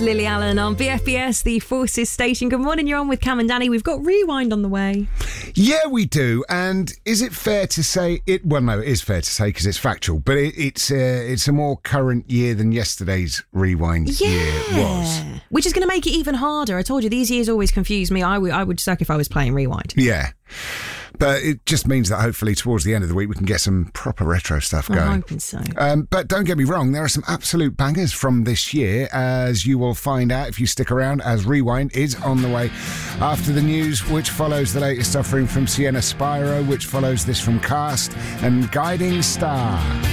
Lily Allen on BFBS, the Forces station. Good morning, you're on with Cam and Danny. We've got Rewind on the way. Yeah, we do. And is it fair to say it? Well, no, it is fair to say because it's factual. But it's a more current year than yesterday's Rewind year was, which is going to make it even harder. I told you these years always confuse me. I would suck if I was playing Rewind. Yeah. But it just means that hopefully towards the end of the week we can get some proper retro stuff going. I'm hoping so. But don't get me wrong, there are some absolute bangers from this year, as you will find out if you stick around, as Rewind is on the way after the news, which follows the latest offering from Sienna Spyro, which follows this from Cast and Guiding Star.